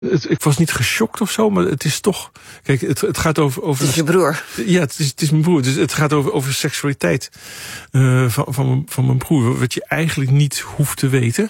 Ik was niet geschokt of zo, maar het is toch... Kijk, het gaat over... Het is je broer. Ja, het is mijn broer. Dus het gaat over seksualiteit van mijn broer. Wat je eigenlijk niet hoeft te weten.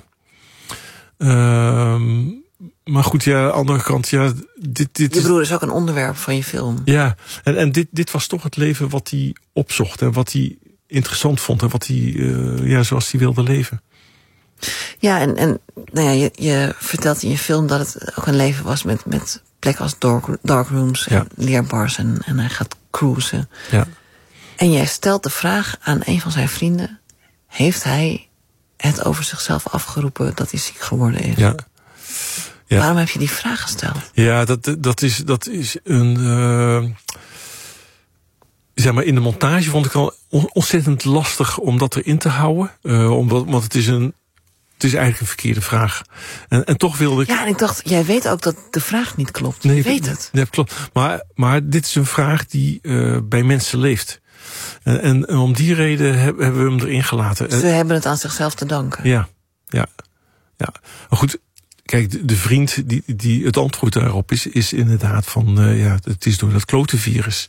Maar goed, ja, aan de andere kant... Ja, je broer is ook een onderwerp van je film. Ja, en dit was toch het leven wat hij opzocht. En wat hij interessant vond. En wat hij, zoals hij wilde leven. Ja, en nou ja, je vertelt in je film dat het ook een leven was met plekken als darkrooms en leerbars en hij gaat cruisen. Ja. En jij stelt de vraag aan een van zijn vrienden: heeft hij het over zichzelf afgeroepen dat hij ziek geworden is? Ja. Ja. Waarom heb je die vraag gesteld? Ja, dat is een... zeg maar, in de montage vond ik al ontzettend lastig om dat erin te houden. Want het is eigenlijk een verkeerde vraag. En toch wilde ik... Ja, en ik dacht, jij weet ook dat de vraag niet klopt. Nee, je weet het. Ja, klopt. Maar dit is een vraag die bij mensen leeft. En om die reden hebben we hem erin gelaten. Ze hebben het aan zichzelf te danken. Ja. Maar goed, kijk, de vriend die het antwoord daarop is inderdaad van... het is door dat klotenvirus.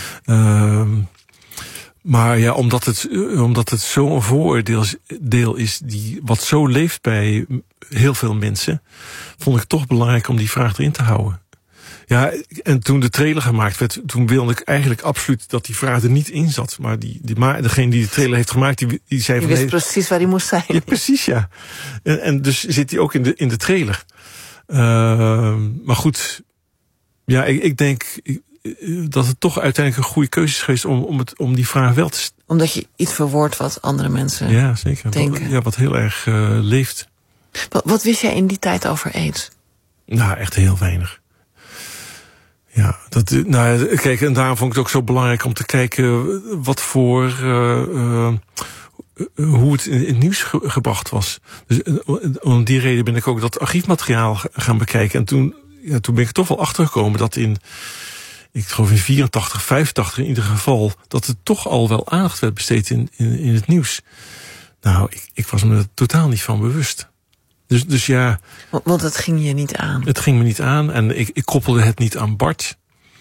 Maar ja, omdat het zo'n vooroordeel is wat zo leeft bij heel veel mensen, vond ik het toch belangrijk om die vraag erin te houden. Ja, en toen de trailer gemaakt werd, toen wilde ik eigenlijk absoluut dat die vraag er niet in zat. Maar degene die de trailer heeft gemaakt, die zei van... Je wist precies waar hij moest zijn. Ja, precies, ja. En dus zit hij ook in de trailer. Maar goed, ja, ik denk... dat het toch uiteindelijk een goede keuze is geweest om die vraag wel te stellen. Omdat je iets verwoordt wat andere mensen zeker. denken. Wat heel erg leeft. Wat wist jij in die tijd over AIDS? Nou, echt heel weinig. Ja, kijk, en daarom vond ik het ook zo belangrijk om te kijken wat voor... hoe het in het nieuws gebracht was. Dus om die reden ben ik ook dat archiefmateriaal gaan bekijken. En toen ben ik toch wel achtergekomen dat ik geloof in 84, 85 in ieder geval, dat er toch al wel aandacht werd besteed in het nieuws. Nou, ik was me er totaal niet van bewust. Dus ja... Want het ging je niet aan? Het ging me niet aan en ik koppelde het niet aan Bart.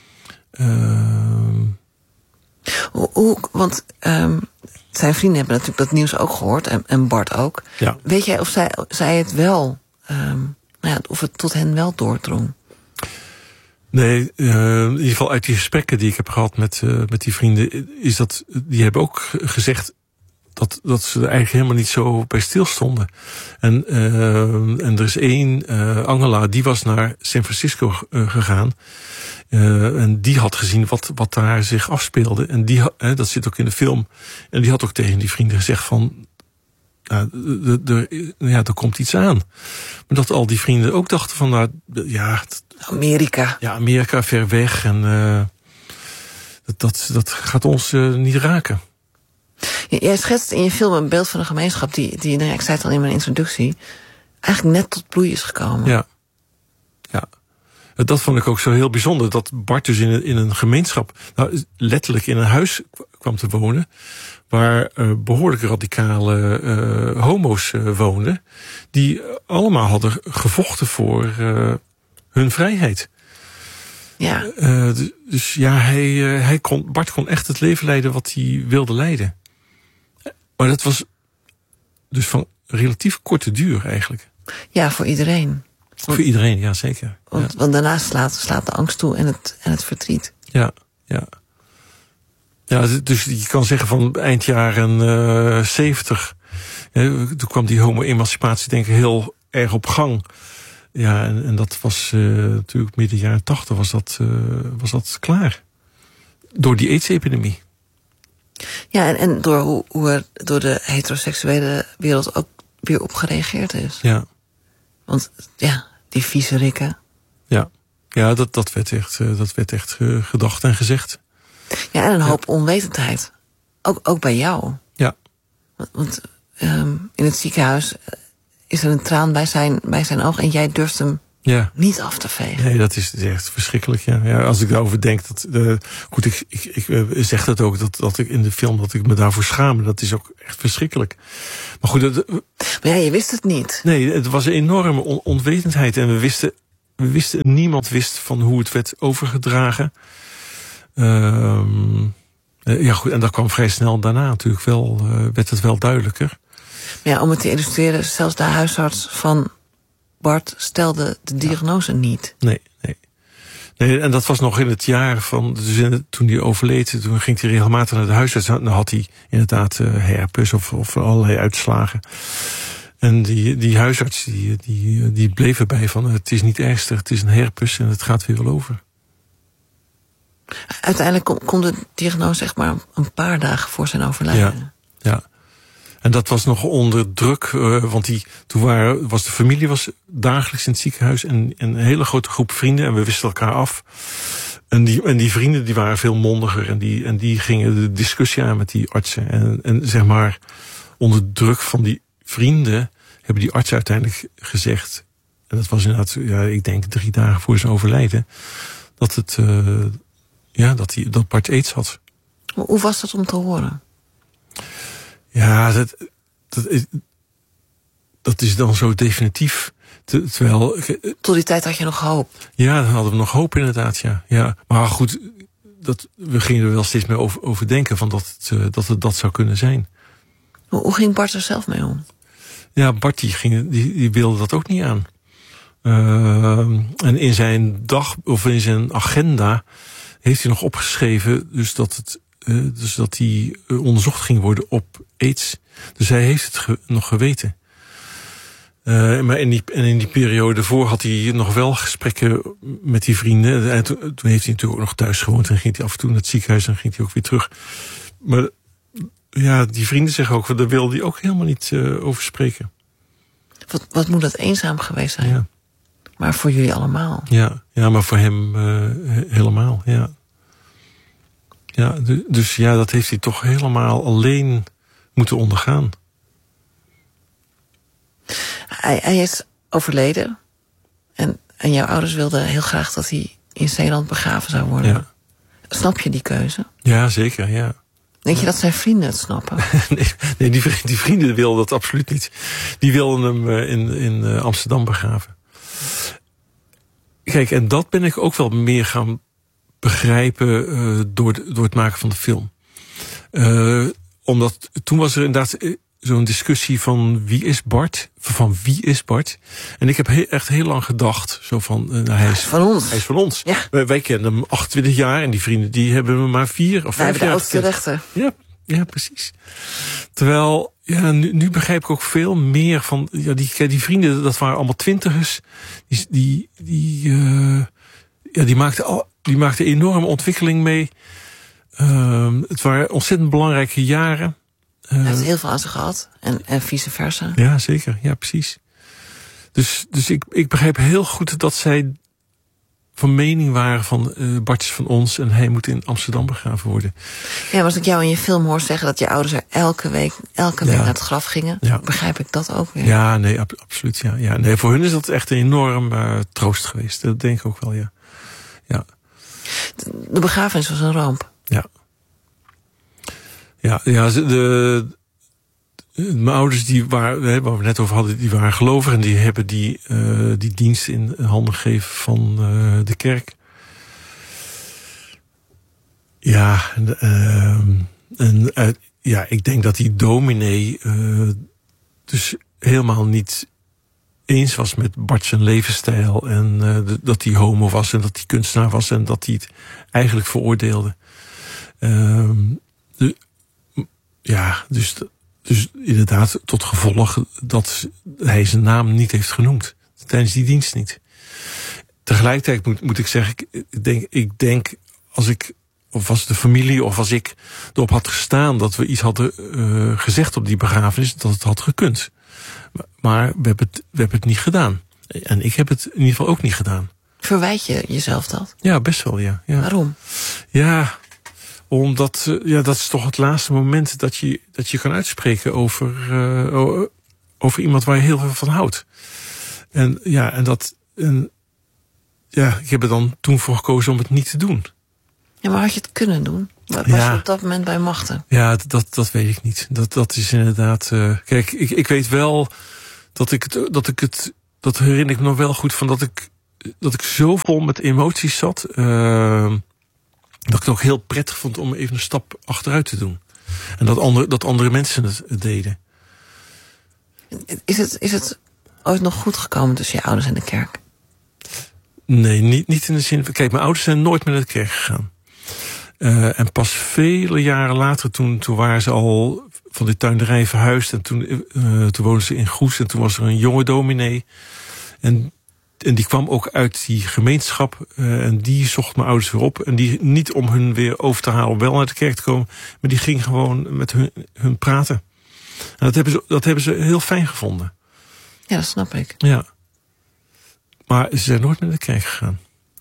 Want zijn vrienden hebben natuurlijk dat nieuws ook gehoord en Bart ook. Ja. Weet jij of zij het wel... of het tot hen wel doordrong? Nee, in ieder geval uit die gesprekken die ik heb gehad met die vrienden, die hebben ook gezegd dat ze er eigenlijk helemaal niet zo bij stilstonden. En er is één, Angela, die was naar San Francisco gegaan. En die had gezien wat daar zich afspeelde. En dat zit ook in de film. En die had ook tegen die vrienden gezegd van... er komt iets aan. Maar dat al die vrienden ook dachten van... Amerika. Ja, Amerika, ver weg. En dat gaat ons niet raken. Jij schetst in je film een beeld van een gemeenschap die ik zei het al in mijn introductie, eigenlijk net tot bloei is gekomen. Ja. Dat vond ik ook zo heel bijzonder. Dat Bart dus in een gemeenschap, letterlijk in een huis kwam te wonen, waar behoorlijk radicale homo's woonden, die allemaal hadden gevochten voor hun vrijheid. Ja. Dus ja, Bart kon echt het leven leiden wat hij wilde leiden. Maar dat was dus van relatief korte duur eigenlijk. Ja, voor iedereen. Voor iedereen, ja zeker. Want daarna slaat de angst toe en het verdriet. Ja. Ja, dus je kan zeggen van eind jaren 70... toen kwam die homo-emancipatie denk ik heel erg op gang. Ja, en dat was natuurlijk midden jaren 80 was dat klaar. Door die AIDS-epidemie. Ja, en door hoe er door de heteroseksuele wereld ook weer op gereageerd is. Ja. Want ja, die vieze rikken. Ja, dat werd echt gedacht en gezegd. Ja, en een hoop onwetendheid. Ook bij jou. Ja. Want in het ziekenhuis is er een traan bij zijn oog en jij durft hem niet af te vegen. Nee, dat is echt verschrikkelijk. Ja, als ik daarover denk, goed, ik zeg dat ook, dat ik in de film dat ik me daarvoor schaam. Dat is ook echt verschrikkelijk. Maar goed, maar ja, je wist het niet. Nee, het was een enorme onwetendheid en we niemand wist van hoe het werd overgedragen. Ja, goed, en dat kwam vrij snel daarna natuurlijk wel, werd het wel duidelijker. Ja, om het te illustreren, zelfs de huisarts van Bart stelde de diagnose niet. Nee, en dat was nog in het jaar van, dus toen hij overleed, toen ging hij regelmatig naar de huisarts. Dan had hij inderdaad herpes of allerlei uitslagen. En die huisarts die bleef erbij van, het is niet ernstig, het is een herpes en het gaat weer wel over. Uiteindelijk kon de diagnose echt maar een paar dagen voor zijn overlijden. Ja. En dat was nog onder druk, want de familie was dagelijks in het ziekenhuis en een hele grote groep vrienden en we wisten elkaar af. En die vrienden die waren veel mondiger en die gingen de discussie aan met die artsen. En zeg maar, onder druk van die vrienden hebben die artsen uiteindelijk gezegd, en dat was inderdaad, ik denk 3 dagen voor zijn overlijden, dat Bart aids had. Hoe was dat om te horen? Ja, dat is dan zo definitief. Terwijl, tot die tijd had je nog hoop. Ja, dan hadden we nog hoop inderdaad, ja. Maar goed, we gingen er wel steeds meer over denken van dat het dat zou kunnen zijn. Hoe ging Bart er zelf mee om? Ja, Bart die wilde dat ook niet aan. En in zijn in zijn agenda heeft hij nog opgeschreven dus dat hij onderzocht ging worden op aids. Dus hij heeft het nog geweten. Maar in die periode daarvoor had hij nog wel gesprekken met die vrienden. En toen heeft hij natuurlijk ook nog thuis gewoond. En ging hij af en toe naar het ziekenhuis en ging hij ook weer terug. Maar ja, die vrienden zeggen ook, daar wilde hij ook helemaal niet over spreken. Wat moet dat eenzaam geweest zijn? Ja. Maar voor jullie allemaal. Ja, maar voor hem helemaal, ja. Ja, dus ja, dat heeft hij toch helemaal alleen moeten ondergaan. Hij is overleden. En jouw ouders wilden heel graag dat hij in Zeeland begraven zou worden. Ja. Snap je die keuze? Ja, zeker, ja. Denk je dat zijn vrienden het snappen? Nee, die vrienden wilden dat absoluut niet. Die wilden hem in Amsterdam begraven. Kijk, en dat ben ik ook wel meer gaan begrijpen door het maken van de film. Omdat toen was er inderdaad zo'n discussie van wie is Bart? Van wie is Bart? En ik heb echt heel lang gedacht, zo van hij is van ons. Hij is van ons. Ja. Wij kennen hem 28 jaar en die vrienden die hebben hem maar 4 of 5 jaar. Wij hebben de oudste rechten. Ja, precies. Terwijl, ja, nu begrijp ik ook veel meer van, ja, die vrienden, dat waren allemaal 20ers. Die maakten enorme ontwikkeling mee. Het waren ontzettend belangrijke jaren. Hij heeft heel veel aan ze gehad. En vice versa. Ja, zeker. Ja, precies. Dus ik begrijp heel goed dat zij van mening waren van Bart is van ons en hij moet in Amsterdam begraven worden. Ja, maar als ik jou in je film hoor zeggen dat je ouders er elke week naar het graf gingen, begrijp ik dat ook weer. Ja, nee, absoluut. Ja. Nee, voor hun is dat echt een enorm troost geweest. Dat denk ik ook wel, ja. De begrafenis was een ramp. Ja. Mijn ouders, waar we net over hadden, die waren gelovig en die hebben die dienst in handen gegeven van de kerk. Ja, ik denk dat die dominee dus helemaal niet eens was met Bart zijn levensstijl en dat hij homo was en dat hij kunstenaar was en dat hij het eigenlijk veroordeelde. Dus inderdaad tot gevolg dat hij zijn naam niet heeft genoemd. Tijdens die dienst niet. Tegelijkertijd moet ik zeggen, ik denk als de familie of als ik erop had gestaan dat we iets hadden gezegd op die begrafenis, dat het had gekund. Maar we hebben het niet gedaan. En ik heb het in ieder geval ook niet gedaan. Verwijt je jezelf dat? Ja, best wel, ja. Waarom? Ja, omdat dat is toch het laatste moment dat je kan uitspreken over iemand waar je heel veel van houdt. Ik heb er dan toen voor gekozen om het niet te doen. Ja, maar had je het kunnen doen? Was je op dat moment bij machten? Ja, dat weet ik niet. Dat is inderdaad. Kijk, ik weet wel dat herinner ik me nog wel goed van dat ik dat ik zo vol met emoties zat, dat ik het ook heel prettig vond om even een stap achteruit te doen. En dat andere mensen het deden. Is het ooit nog goed gekomen tussen je ouders en de kerk? Nee, niet in de zin van... Kijk, mijn ouders zijn nooit meer naar de kerk gegaan. En pas vele jaren later, toen waren ze al van die tuinderij verhuisd. En toen woonden ze in Goes. En toen was er een jonge dominee. En die kwam ook uit die gemeenschap. En die zocht mijn ouders weer op. En die niet om hun weer over te halen om wel naar de kerk te komen. Maar die ging gewoon met hun praten. En dat hebben ze heel fijn gevonden. Ja, dat snap ik. Ja. Maar ze zijn nooit meer naar de kerk gegaan.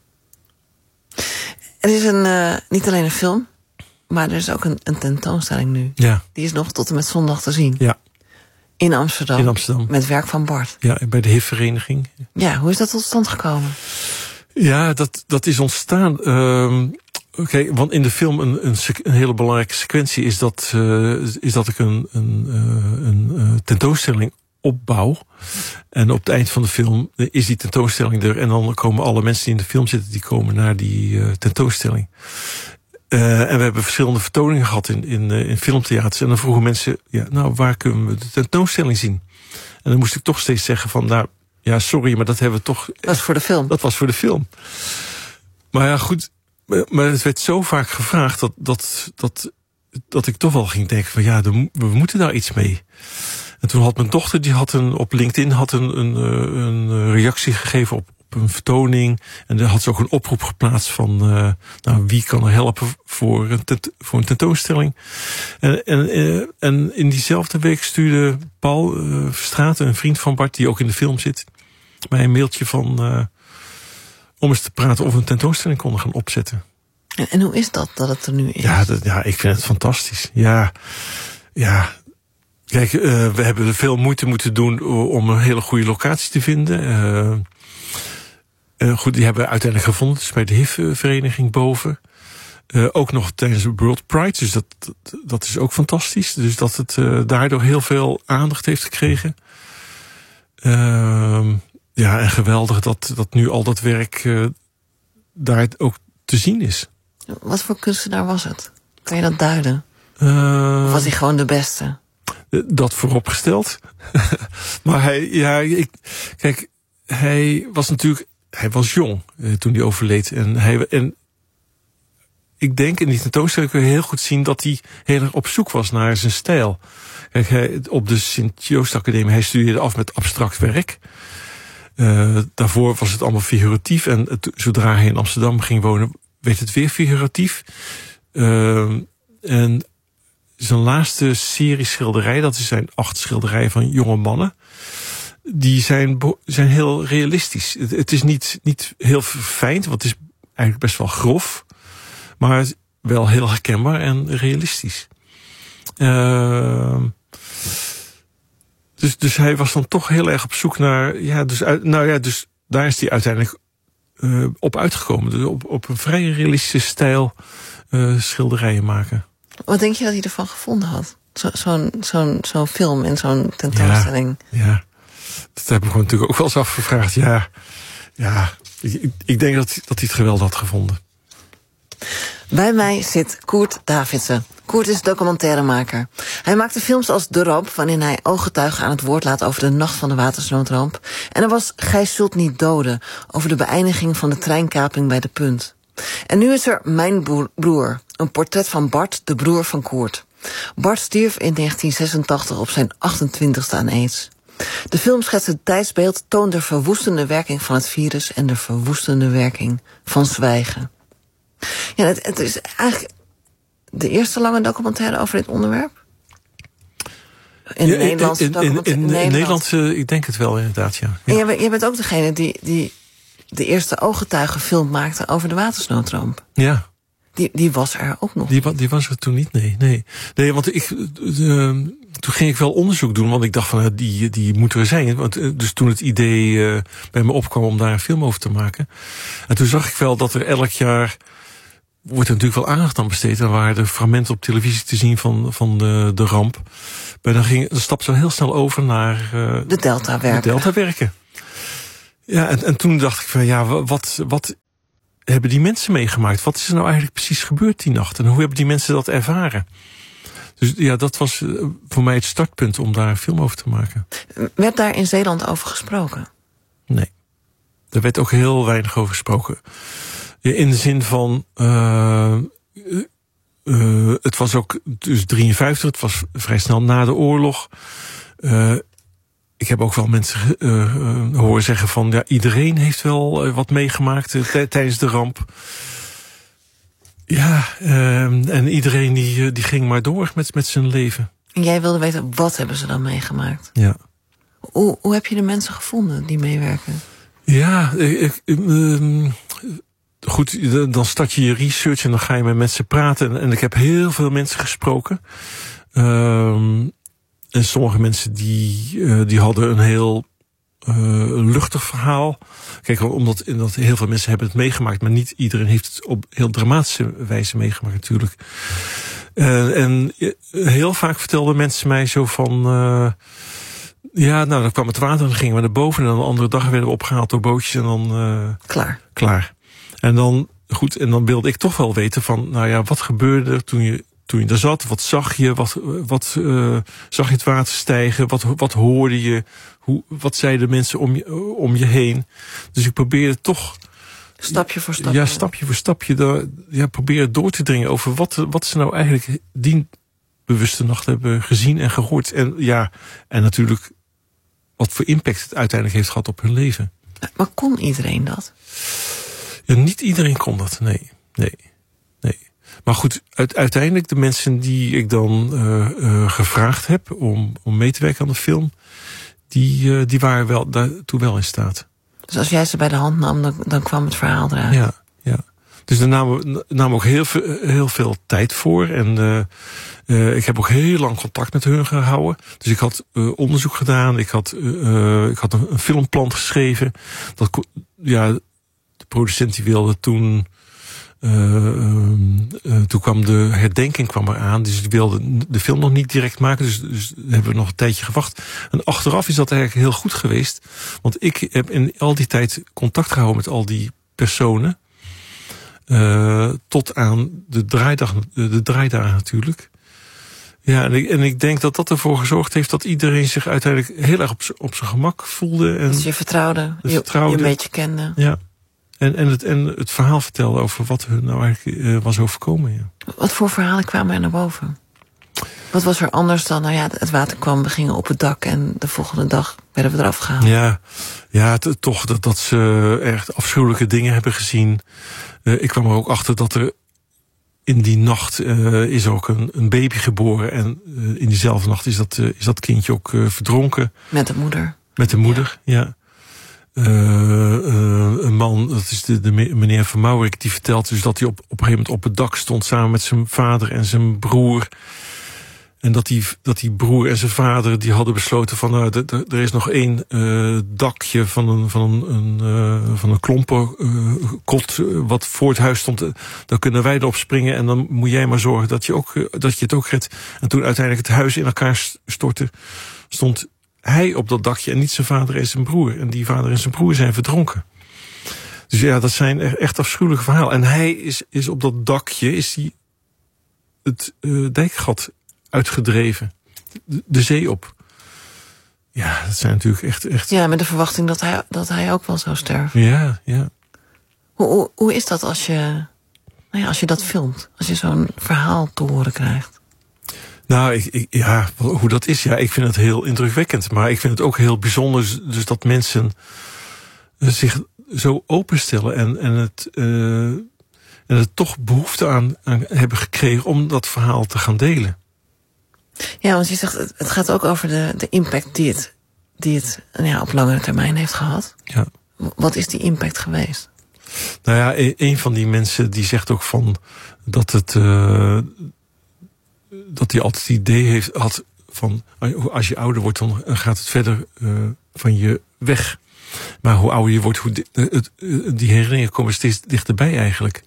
Er is niet alleen een film, maar er is ook een tentoonstelling nu. Ja. Die is nog tot en met zondag te zien. Ja. In Amsterdam. In Amsterdam. Met werk van Bart. Ja, bij de HIV-vereniging. Ja, hoe is dat tot stand gekomen? Ja, dat is ontstaan. Oké, want in de film een hele belangrijke sequentie is dat ik een tentoonstelling opbouw. En op het eind van de film is die tentoonstelling er. En dan komen alle mensen die in de film zitten, die komen naar die tentoonstelling. En we hebben verschillende vertoningen gehad in filmtheaters. En dan vroegen mensen, ja, nou, waar kunnen we de tentoonstelling zien? En dan moest ik toch steeds zeggen van, nou, ja, sorry, maar dat hebben we toch... Dat was voor de film. Dat was voor de film. Maar ja, goed. Maar het werd zo vaak gevraagd dat ik toch wel ging denken van, ja, we moeten daar iets mee. En toen had mijn dochter, die had op LinkedIn een reactie gegeven op een vertoning. En daar had ze ook een oproep geplaatst van, nou, wie kan er helpen voor een tentoonstelling. En in diezelfde week stuurde Paul Verstraeten, een vriend van Bart, die ook in de film zit, mij een mailtje van, om eens te praten of we een tentoonstelling konden gaan opzetten. En hoe is dat het er nu is? Ja, ik vind het fantastisch. Ja. Kijk, we hebben veel moeite moeten doen om een hele goede locatie te vinden. Goed, die hebben we uiteindelijk gevonden. Dus bij de HIV-vereniging boven. Ook nog tijdens de World Pride. Dus dat is ook fantastisch. Dus dat het daardoor heel veel aandacht heeft gekregen. Ja, en geweldig dat nu al dat werk daar ook te zien is. Wat voor kunstenaar was het? Kan je dat duiden? Of was hij gewoon de beste? Dat vooropgesteld. Maar hij was jong toen hij overleed. En ik denk in die tentoonstelling kun je heel goed zien dat hij heel erg op zoek was naar zijn stijl. Kijk, op de Sint-Joost Academie, hij studeerde af met abstract werk. Daarvoor was het allemaal figuratief. En zodra hij in Amsterdam ging wonen, werd het weer figuratief. En zijn laatste serie schilderijen, dat zijn 8 schilderijen van jonge mannen. Die zijn heel realistisch. Het is niet heel verfijnd, want het is eigenlijk best wel grof. Maar wel heel herkenbaar en realistisch. Dus hij was dan toch heel erg op zoek naar... Dus daar is hij uiteindelijk op uitgekomen. Dus op een vrij realistische stijl schilderijen maken. Wat denk je dat hij ervan gevonden had? Zo'n film en zo'n tentoonstelling. Ja, dat heb ik gewoon natuurlijk ook wel eens afgevraagd. Ja, ik denk dat hij het geweldig had gevonden. Bij mij zit Koert Davidsen. Koert is documentairemaker. Hij maakte films als De Ramp, waarin hij ooggetuigen aan het woord laat over de nacht van de watersnoodramp. En er was Gij zult niet doden, over de beëindiging van de treinkaping bij De Punt. En nu is er Mijn broer, een portret van Bart, de broer van Koert. Bart stierf in 1986 op zijn 28e aan AIDS. De film schetst het tijdsbeeld, toont de verwoestende werking van het virus en de verwoestende werking van zwijgen. Ja, het is eigenlijk de eerste lange documentaire over dit onderwerp. In Nederlandse documentaire. In Nederlandse, ik denk het wel inderdaad, ja. En jij bent ook degene die de eerste ooggetuigenfilm maakte over de watersnoodramp. Ja. Die was er ook nog. Die was er toen niet, nee. Nee, want toen ging ik wel onderzoek doen, want ik dacht van, die moeten er zijn. Want, dus toen het idee bij me opkwam om daar een film over te maken. En toen zag ik wel dat er elk jaar wordt er natuurlijk wel aandacht aan besteed. En waren er fragmenten op televisie te zien van de ramp. Maar dan stapte ze heel snel over naar de Delta-werken. De Delta-werken. Ja, en toen dacht ik van ja, wat hebben die mensen meegemaakt? Wat is er nou eigenlijk precies gebeurd die nacht? En hoe hebben die mensen dat ervaren? Dus ja, dat was voor mij het startpunt om daar een film over te maken. Werd daar in Zeeland over gesproken? Nee. Er werd ook heel weinig over gesproken. In de zin van... het was ook dus 53, het was vrij snel na de oorlog. Ik heb ook wel mensen horen zeggen van... ja, iedereen heeft wel wat meegemaakt tijdens de ramp. Ja, en iedereen die ging maar door met zijn leven. En jij wilde weten, wat hebben ze dan meegemaakt? Ja. Hoe heb je de mensen gevonden die meewerken? Ja, goed, dan start je research en dan ga je met mensen praten. En ik heb heel veel mensen gesproken. En sommige mensen die hadden een heel luchtig verhaal. Kijk, omdat heel veel mensen hebben het meegemaakt, maar niet iedereen heeft het op heel dramatische wijze meegemaakt natuurlijk. En heel vaak vertelden mensen mij zo van... ja, nou, dan kwam het water en dan gingen we naar boven. En dan de andere dag werden we opgehaald door bootjes en dan... Klaar. En dan, goed, en dan wilde ik toch wel weten van... nou ja, wat gebeurde er toen je daar zat? Wat zag je? Wat zag je het water stijgen? Wat hoorde je? Wat zeiden mensen om je heen? Dus ik probeerde toch... Stapje voor stapje. Ja, stapje voor stapje. Proberen door te dringen over wat ze nou eigenlijk die bewuste nacht hebben gezien en gehoord. En natuurlijk wat voor impact het uiteindelijk heeft gehad op hun leven. Maar kon iedereen dat? Ja, niet iedereen kon dat, nee. Maar goed, uiteindelijk de mensen die ik dan gevraagd heb om mee te werken aan de film... die waren wel daartoe wel in staat. Dus als jij ze bij de hand nam, dan kwam het verhaal eruit? Ja. Dus er namen ook heel veel tijd voor. En ik heb ook heel lang contact met hun gehouden. Dus ik had onderzoek gedaan. Ik had een filmplan geschreven. De producent die wilde toen... toen kwam de herdenking eraan. Dus die wilde de film nog niet direct maken. Dus hebben we nog een tijdje gewacht. En achteraf is dat eigenlijk heel goed geweest. Want ik heb in al die tijd contact gehouden met al die personen. Tot aan de draaidagen natuurlijk. Ja, en ik denk dat dat ervoor gezorgd heeft... dat iedereen zich uiteindelijk heel erg op zijn gemak voelde. En dat je vertrouwde, je een beetje kende. Ja. En het verhaal vertelde over wat hun nou eigenlijk was overkomen. Ja. Wat voor verhalen kwamen er naar boven? Wat was er anders dan, het water kwam, we gingen op het dak... en de volgende dag werden we eraf gehaald? Ja, toch dat ze echt afschuwelijke dingen hebben gezien. Ik kwam er ook achter dat er in die nacht is ook een baby geboren. En in diezelfde nacht is dat kindje ook verdronken. Met de moeder? Met de moeder, ja. Een man, dat is de meneer Van Maurik, die vertelt dus dat hij op een gegeven moment op het dak stond samen met zijn vader en zijn broer. En dat die broer en zijn vader die hadden besloten van er is nog één dakje van een klompenkot wat voor het huis stond. Dan kunnen wij erop springen en dan moet jij maar zorgen dat je het ook redt. En toen uiteindelijk het huis in elkaar stortte, stond hij op dat dakje en niet zijn vader en zijn broer. En die vader en zijn broer zijn verdronken. Dus ja, dat zijn echt afschuwelijke verhalen. En hij is op dat dakje het dijkgat uitgedreven. De zee op. Ja, dat zijn natuurlijk echt... Ja, met de verwachting dat hij ook wel zou sterven. Ja. Hoe is dat als je dat filmt? Als je zo'n verhaal te horen krijgt? Nou, hoe dat is, ik vind het heel indrukwekkend. Maar ik vind het ook heel bijzonder dus dat mensen zich zo openstellen en het toch behoefte aan hebben gekregen om dat verhaal te gaan delen. Ja, want je zegt, het gaat ook over de impact die het op langere termijn heeft gehad. Ja. Wat is die impact geweest? Nou ja, een van die mensen die zegt ook van dat hij altijd het idee had van als je ouder wordt, dan gaat het verder van je weg. Maar hoe ouder je wordt, die herinneringen komen steeds dichterbij eigenlijk.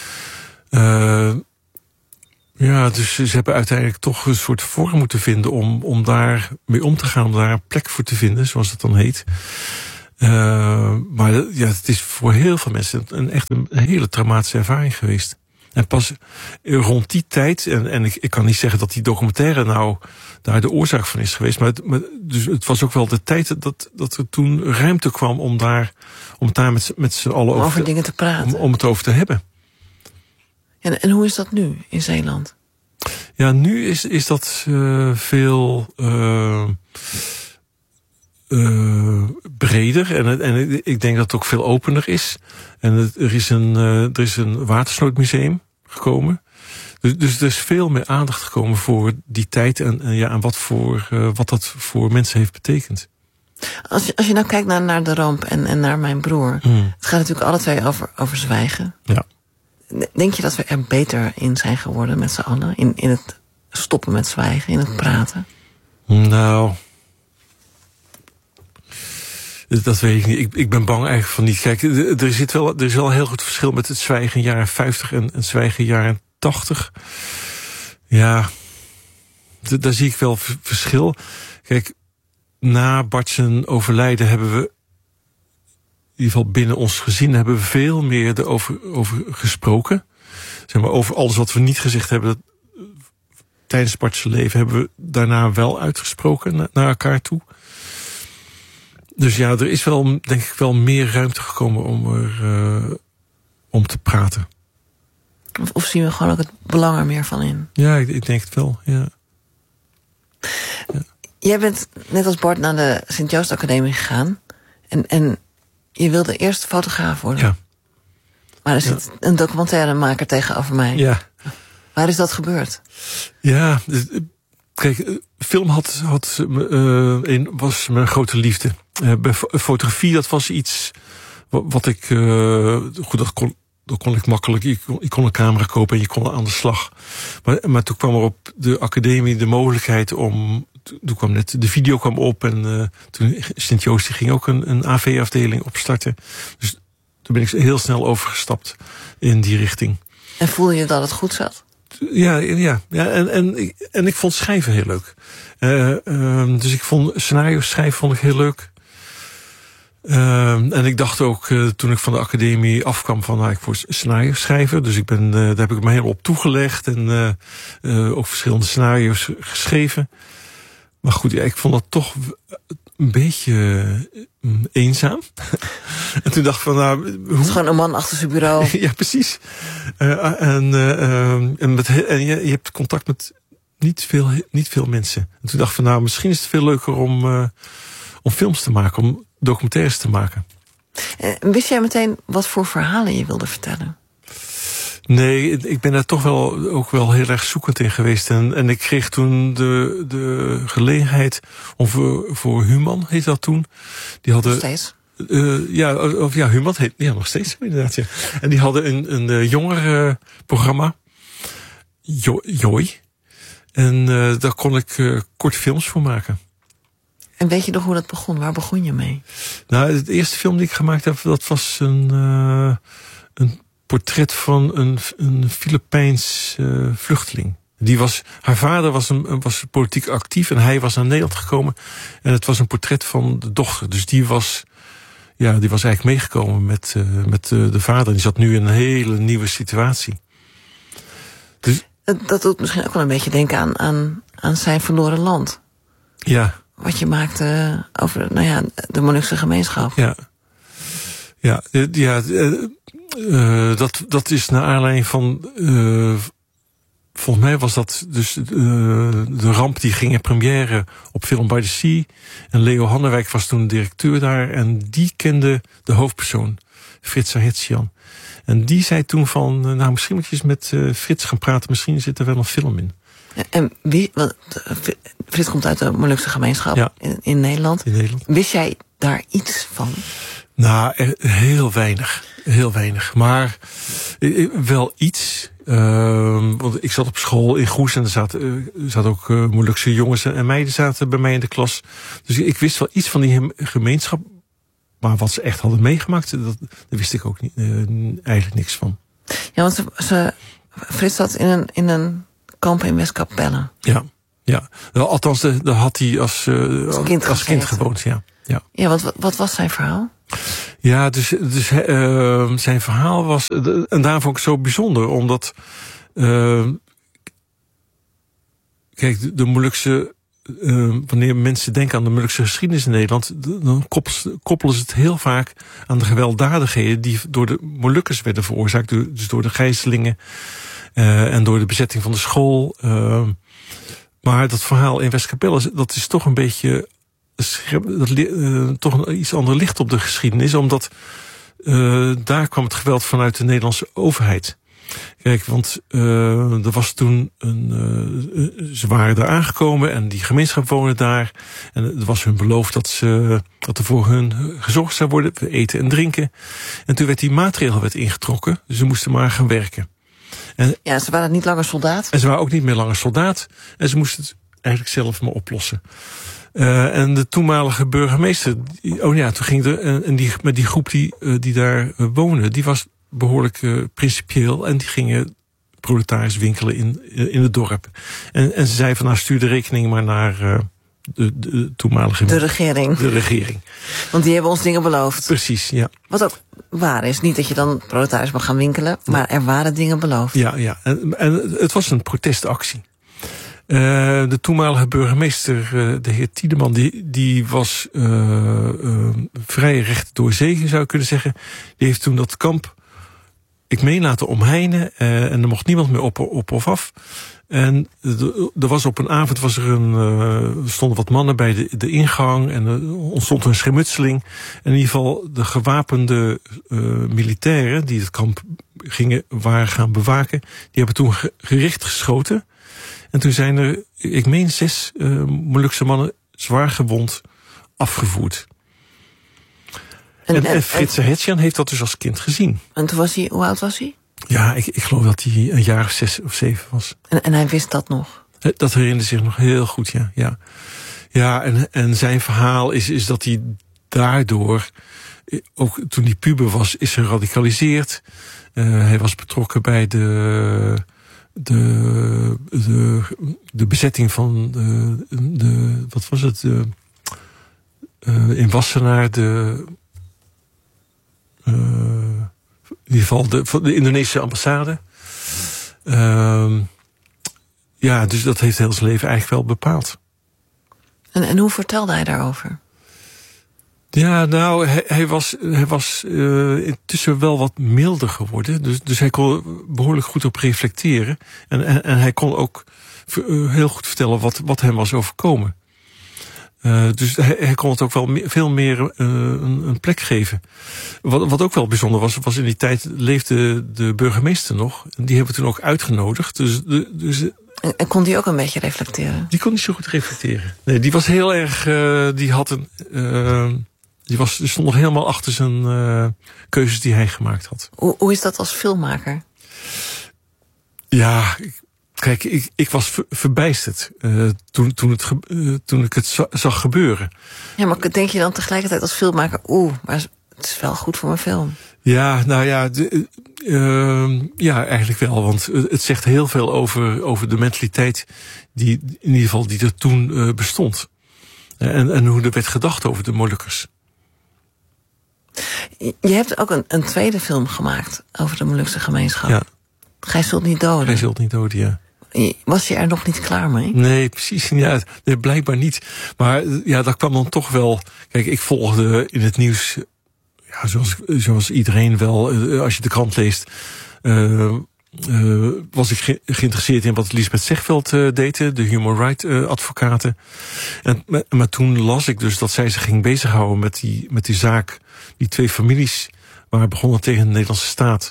Dus ze hebben uiteindelijk toch een soort vorm moeten vinden om daar mee om te gaan, om daar een plek voor te vinden, zoals het dan heet. Maar ja, het is voor heel veel mensen echt een hele traumatische ervaring geweest. En pas rond die tijd, en ik kan niet zeggen dat die documentaire nou daar de oorzaak van is geweest, maar dus het was ook wel de tijd dat er toen ruimte kwam om het daar met z'n allen over dingen te praten. Om het over te hebben. En hoe is dat nu in Zeeland? Ja, nu is dat veel breder en ik denk dat het ook veel opener is. En er is een watersnoodmuseum gekomen. Dus er is veel meer aandacht gekomen voor die tijd en wat dat voor mensen heeft betekend. Als je nou kijkt naar de ramp en naar mijn broer. Het gaat natuurlijk alle twee over zwijgen. Ja. Denk je dat we er beter in zijn geworden met z'n allen? In het stoppen met zwijgen, in het praten? Nou, dat weet ik niet. Ik ben bang eigenlijk van niet. Kijk, er is wel een heel goed verschil met het zwijgen in jaren 50 en het zwijgen in jaren 80. Ja, daar zie ik wel verschil. Kijk, na Bart zijn overlijden hebben we, in ieder geval binnen ons gezin, hebben we veel meer erover gesproken. Zeg maar, over alles wat we niet gezegd hebben tijdens Bart's leven, hebben we daarna wel uitgesproken naar elkaar toe. Dus ja, er is wel, denk ik, wel meer ruimte gekomen om te praten. Of zien we gewoon ook het belang er meer van in? Ja, ik denk het wel, ja. Jij bent net als Bart naar de Sint-Joost Academie gegaan. En je wilde eerst fotograaf worden. Ja. Maar er zit een documentairemaker tegenover mij. Ja. Waar is dat gebeurd? Ja, kijk, film was mijn grote liefde. Bij fotografie, dat was iets wat ik... goed, dat kon ik makkelijk. Ik kon een camera kopen en je kon aan de slag. Maar toen kwam er op de academie de mogelijkheid om... Toen kwam net de video op en toen Sint-Joost ging ook een AV-afdeling opstarten. Dus toen ben ik heel snel overgestapt in die richting. En voelde je dat het goed zat? Ja, en ik vond schrijven heel leuk. Dus ik vond scenario's schrijven vond ik heel leuk. En ik dacht ook, toen ik van de academie afkwam, van ik word scenario's schrijver. Dus daar heb ik me helemaal op toegelegd en ook verschillende scenario's geschreven. Maar goed, ja, ik vond dat toch een beetje eenzaam. En toen dacht ik van, Het is gewoon een man achter zijn bureau. Ja, precies. Je hebt contact met niet veel mensen. En toen dacht ik van, misschien is het veel leuker om films te maken, om documentaires te maken. Wist jij meteen wat voor verhalen je wilde vertellen? Nee, ik ben daar toch ook wel heel erg zoekend in geweest. En ik kreeg toen de gelegenheid om voor Human, heet dat toen. Die hadden, nog steeds? Human heet, ja, nog steeds inderdaad. Ja. En die hadden een jongerenprogramma, Joy. En daar kon ik korte films voor maken. En weet je nog hoe dat begon? Waar begon je mee? Nou, het eerste film die ik gemaakt heb, dat was een portret van een Filipijns vluchteling. Haar vader was politiek actief en hij was naar Nederland gekomen. En het was een portret van de dochter. Dus die was eigenlijk meegekomen met de vader. Die zat nu in een hele nieuwe situatie. Dus, dat doet misschien ook wel een beetje denken aan Zijn Verloren Land. Ja. Wat je maakte over de Molukse gemeenschap. Dat is naar aanleiding van... volgens mij was dat dus de ramp die ging in première op Film by the Sea. En Leo Hannewijk was toen directeur daar. En die kende de hoofdpersoon, Frits Sahetjian. En die zei toen van... misschien moet je eens met Frits gaan praten. Misschien zit er wel een film in. En Frits komt uit de Molukse gemeenschap in Nederland. Wist jij daar iets van? Nou, heel weinig. Heel weinig. Maar wel iets. Want ik zat op school in Goes en er zaten ook Molukse jongens en meiden zaten bij mij in de klas. Dus ik wist wel iets van die gemeenschap. Maar wat ze echt hadden meegemaakt, daar wist ik ook niet, eigenlijk niks van. Ja, want Frits zat in een kamp in Westkapelle. Ja. Althans, daar had hij als kind gewoond, ja. Ja. Ja, wat was zijn verhaal? Ja, dus zijn verhaal was... En daarom vond ik het zo bijzonder, omdat... kijk, de Molukse... wanneer mensen denken aan de Molukse geschiedenis in Nederland... dan koppelen ze het heel vaak aan de gewelddadigheden... die door de Molukkers werden veroorzaakt. Dus door de gijzelingen en door de bezetting van de school. Maar dat verhaal in Westkapelle, dat is toch een beetje... toch een iets ander licht op de geschiedenis... omdat daar kwam het geweld vanuit de Nederlandse overheid. Kijk, want er was toen ze waren daar aangekomen en die gemeenschap woonde daar. En het was hun beloofd dat er voor hun gezorgd zou worden, eten en drinken. En toen werd die maatregel ingetrokken, dus ze moesten maar gaan werken. Ja, ze waren niet langer soldaat. En ze waren ook niet meer langer soldaat. En ze moesten het eigenlijk zelf maar oplossen. En de toenmalige burgemeester, toen ging er, met die groep die daar woonde, die was behoorlijk principieel. En die gingen proletariërs winkelen in het dorp. En ze zei van, nou, stuur de rekening maar naar de toenmalige... De regering. De regering. Want die hebben ons dingen beloofd. Precies, ja. Wat ook waar is. Niet dat je dan proletariërs mag gaan winkelen, maar er waren dingen beloofd. Ja. En het was een protestactie. De toenmalige burgemeester, de heer Tiedeman, die was vrij recht door zee, zou je kunnen zeggen. Die heeft toen dat kamp, ik meen, laten omheinen. En er mocht niemand meer op of af. En er was op een avond stonden wat mannen bij de ingang. En er ontstond een schermutseling. En in ieder geval de gewapende militairen die het kamp waren gaan bewaken, die hebben toen gericht geschoten. En toen zijn er, ik meen 6 Molukse mannen zwaar gewond afgevoerd. En Frits Serhetjian heeft dat dus als kind gezien. En toen was hij, hoe oud was hij? Ja, ik geloof dat hij een jaar of 6 of 7 was. En hij wist dat nog? Dat herinnerde zich nog heel goed, ja. Ja, en zijn verhaal is dat hij daardoor, ook toen hij puber was, is geradicaliseerd. Hij was betrokken bij de bezetting van wat was het? In Wassenaar, in ieder geval de Indonesische ambassade. Dus dat heeft heel zijn leven eigenlijk wel bepaald. En hoe vertelde hij daarover? Ja, nou, hij was intussen wel wat milder geworden. Dus hij kon behoorlijk goed op reflecteren. En hij kon ook heel goed vertellen wat hem was overkomen. Dus hij kon het ook wel veel meer een plek geven. Wat ook wel bijzonder was in die tijd leefde de burgemeester nog. En die hebben we toen ook uitgenodigd. En kon die ook een beetje reflecteren? Die kon niet zo goed reflecteren. Nee, die was heel erg... Die stond nog helemaal achter zijn keuzes die hij gemaakt had. Hoe is dat als filmmaker? Ja, kijk, ik was verbijsterd toen ik het zag gebeuren. Ja, maar denk je dan tegelijkertijd als filmmaker, maar het is wel goed voor mijn film? Ja, nou ja, ja, eigenlijk wel. Want het zegt heel veel over de mentaliteit die in ieder geval die er toen bestond. En hoe er werd gedacht over de Molukkers. Je hebt ook een tweede film gemaakt over de Molukse gemeenschap. Ja. Gij zult niet doden. Gij zult niet doden, ja. Was je er nog niet klaar mee? Nee, precies. Ja, nee, blijkbaar niet. Maar ja, dat kwam dan toch wel... Kijk, ik volgde in het nieuws... Ja, zoals iedereen wel, als je de krant leest... was ik geïnteresseerd in wat Lisbeth Zegveld deed, de human rights advocaten. Maar toen las ik dus dat zij zich ging bezighouden met die zaak. Die 2 families waren begonnen tegen de Nederlandse staat.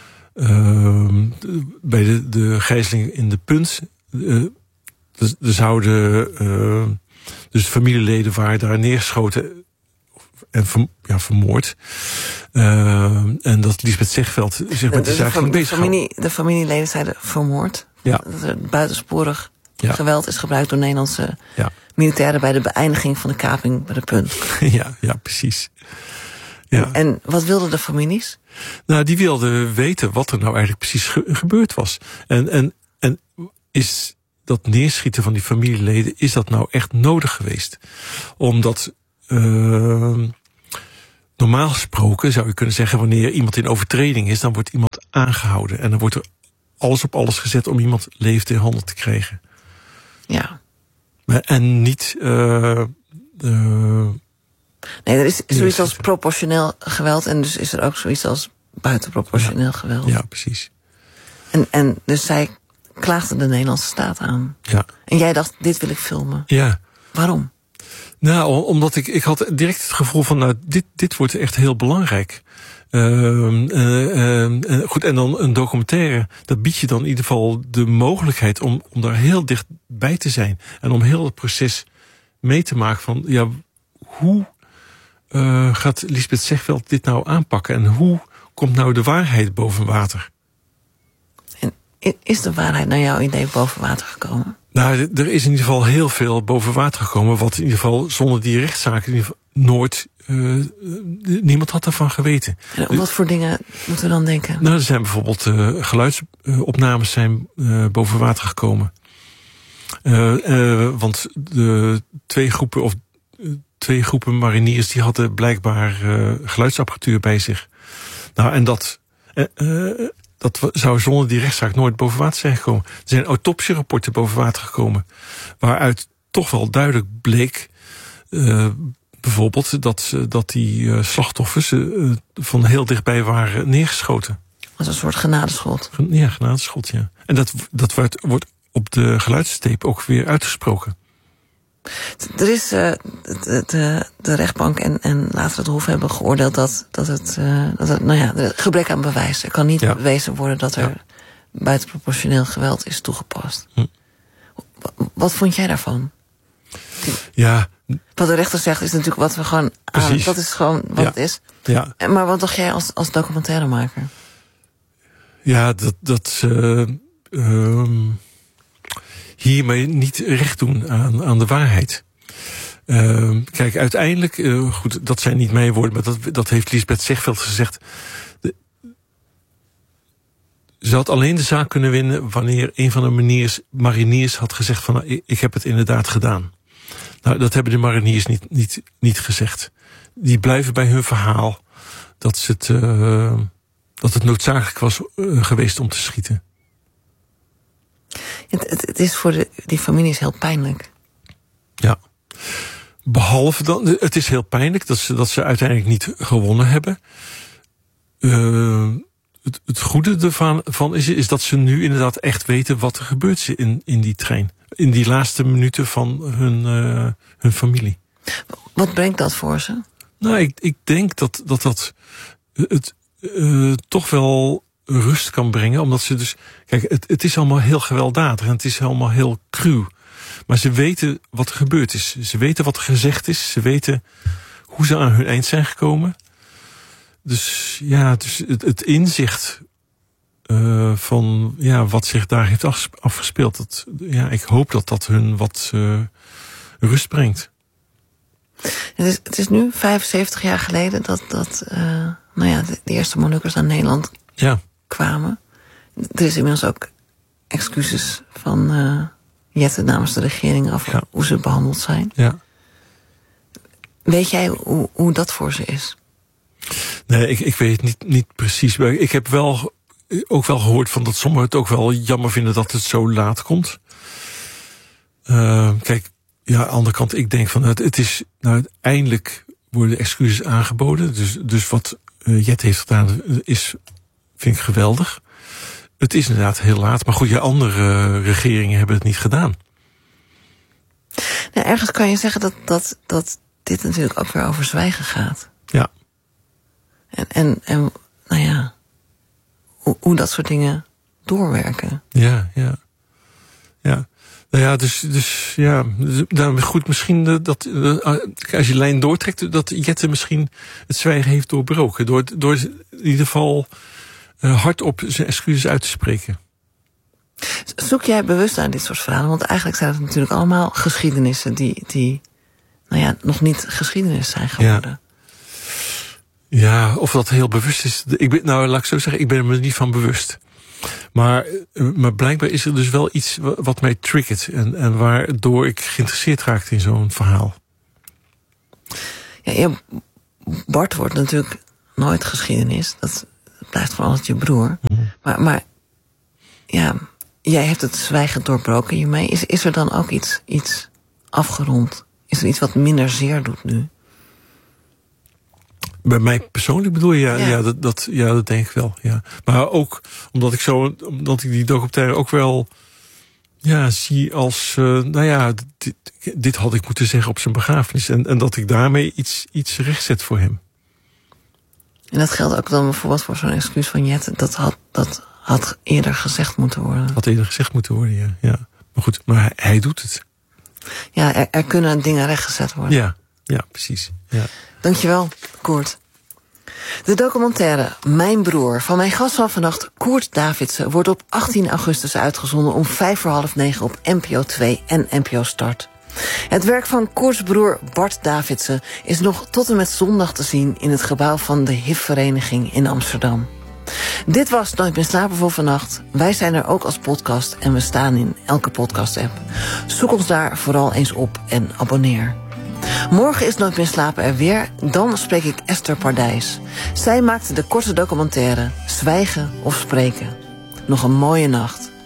Bij de gijzeling in de Punt. Er zouden dus familieleden waren daar neergeschoten en vermoord. En dat Lisbeth Zegveld zich met die zaak ging bezighouden. De familieleden zeiden vermoord. Ja. Dat er buitensporig geweld is gebruikt door Nederlandse militairen bij de beëindiging van de kaping bij de Punt. Ja, precies. Ja. En wat wilden de families? Nou, die wilden weten wat er nou eigenlijk precies gebeurd was. En is dat neerschieten van die familieleden, is dat nou echt nodig geweest? Omdat normaal gesproken zou je kunnen zeggen, wanneer iemand in overtreding is, dan wordt iemand aangehouden. En dan wordt er alles op alles gezet om iemand levend in handen te krijgen. Ja. En niet... nee, er is zoiets als proportioneel geweld. En dus is er ook zoiets als buitenproportioneel geweld. Ja, precies. En dus zij klaagde de Nederlandse staat aan. Ja. En jij dacht, dit wil ik filmen. Ja. Waarom? Nou, omdat ik had direct het gevoel van, nou, dit wordt echt heel belangrijk. Goed, en dan een documentaire, dat biedt je dan in ieder geval de mogelijkheid om daar heel dichtbij te zijn. En om heel het proces mee te maken van, ja, hoe gaat Liesbeth Zegveld dit nou aanpakken? En hoe komt nou de waarheid boven water? En is de waarheid naar jouw idee boven water gekomen? Nou, er is in ieder geval heel veel boven water gekomen, wat in ieder geval zonder die rechtszaken in ieder geval nooit... niemand had daarvan geweten. En om wat voor dingen moeten we dan denken? Nou, er zijn bijvoorbeeld geluidsopnames zijn boven water gekomen. Want de twee groepen mariniers die hadden blijkbaar geluidsapparatuur bij zich. Nou, en dat zou zonder die rechtszaak nooit boven water zijn gekomen. Er zijn autopsierapporten boven water gekomen, waaruit toch wel duidelijk bleek, bijvoorbeeld dat die slachtoffers van heel dichtbij waren neergeschoten. Als een soort genadeschot. Ja, genadeschot, ja. En dat wordt op de geluidstape ook weer uitgesproken. Er is de rechtbank en later het Hof hebben geoordeeld dat het nou ja, gebrek aan bewijs. Er kan niet bewezen worden dat er buitenproportioneel geweld is toegepast. Wat vond jij daarvan? Ja. Wat de rechter zegt is natuurlijk wat we gewoon aan. Dat is gewoon wat het is. Ja. Maar wat dacht jij als documentairemaker? Ja, dat hiermee niet recht doen aan de waarheid. Kijk, uiteindelijk, goed, dat zijn niet mijn woorden, maar dat heeft Liesbeth Zegveld gezegd. Ze had alleen de zaak kunnen winnen wanneer een van de mariniers had gezegd van, nou, ik heb het inderdaad gedaan. Nou, dat hebben de mariniers niet gezegd. Die blijven bij hun verhaal dat het noodzakelijk was geweest om te schieten. Het is voor die families heel pijnlijk. Ja. Behalve dan, het is heel pijnlijk dat ze uiteindelijk niet gewonnen hebben. Het goede ervan is dat ze nu inderdaad echt weten wat er gebeurt in die trein. In die laatste minuten van hun familie. Wat brengt dat voor ze? Nou, ik denk dat het toch wel rust kan brengen. Omdat ze dus... Kijk, het is allemaal heel gewelddadig en het is allemaal heel cru. Maar ze weten wat er gebeurd is. Ze weten wat er gezegd is. Ze weten hoe ze aan hun eind zijn gekomen. Dus ja, het inzicht van wat zich daar heeft afgespeeld. Ik hoop dat hun wat rust brengt. Het is nu 75 jaar geleden dat de eerste Molukkers naar Nederland kwamen. Er is inmiddels ook excuses van Jette namens de regering over hoe ze behandeld zijn. Ja. Weet jij hoe dat voor ze is? Nee, ik weet het niet precies. Maar ik heb ook wel gehoord van dat sommigen het ook wel jammer vinden dat het zo laat komt. Kijk, aan de andere kant, ik denk van het is, uiteindelijk worden excuses aangeboden. Dus wat Jet heeft gedaan vind ik geweldig. Het is inderdaad heel laat. Maar goed, andere regeringen hebben het niet gedaan. Nou, ergens kan je zeggen dat dit natuurlijk ook weer over zwijgen gaat. Ja. En nou ja, hoe dat soort dingen doorwerken. Ja. Nou ja, dus ja, nou goed, misschien dat als je lijn doortrekt, dat Jette misschien het zwijgen heeft doorbroken. Door in ieder geval hardop zijn excuses uit te spreken. Zoek jij bewust naar dit soort verhalen? Want eigenlijk zijn het natuurlijk allemaal geschiedenissen die nog niet geschiedenis zijn geworden. Ja, of dat heel bewust is. Laat ik zo zeggen, ik ben er me niet van bewust. Maar blijkbaar is er dus wel iets wat mij triggert. En waardoor ik geïnteresseerd raakte in zo'n verhaal. Bart wordt natuurlijk nooit geschiedenis. Dat blijft gewoon altijd je broer. Maar ja, jij hebt het zwijgen doorbroken hiermee. Is er dan ook iets afgerond? Is er iets wat minder zeer doet nu? Bij mij persoonlijk bedoel je? Ja, dat denk ik wel. Ja. Maar ook omdat ik die documentaire ook wel zie als... dit had ik moeten zeggen op zijn begrafenis. En dat ik daarmee iets rechtzet voor hem. En dat geldt ook dan bijvoorbeeld voor zo'n excuus van Jette. Dat had eerder gezegd moeten worden. Had eerder gezegd moeten worden, ja. Maar goed, maar hij doet het. Ja, er kunnen dingen rechtgezet worden. Ja, precies. Ja. Dankjewel, Koert. De documentaire Mijn Broer van mijn gast van vannacht, Koert Davidsen, wordt op 18 augustus uitgezonden om 9:05 op NPO 2 en NPO Start. Het werk van Koerts broer Bart Davidsen is nog tot en met zondag te zien in het gebouw van de HIV-vereniging in Amsterdam. Dit was Nooit meer slapen voor vannacht. Wij zijn er ook als podcast en we staan in elke podcast-app. Zoek ons daar vooral eens op en abonneer. Morgen is Nooit meer slapen er weer. Dan spreek ik Esther Pardijs. Zij maakte de korte documentaire Zwijgen of Spreken. Nog een mooie nacht.